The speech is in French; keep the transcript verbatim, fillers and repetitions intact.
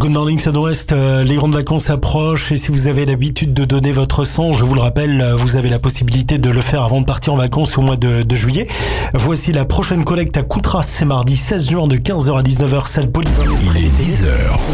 Good Morning Sud-Ouest, euh, les grandes vacances approchent et si vous avez l'habitude de donner votre sang, je vous le rappelle, euh, vous avez la possibilité de le faire avant de partir en vacances au mois de, de juillet. Voici la prochaine collecte à Coutras, c'est mardi seize juin de quinze heures à dix-neuf heures, salle polyvalente. Il est dix heures.